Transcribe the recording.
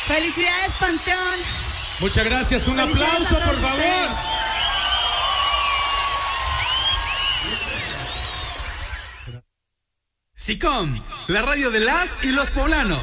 Felicidades, Panteón. Muchas gracias, un aplauso, por favor. SICOM, la radio de las y los poblanos.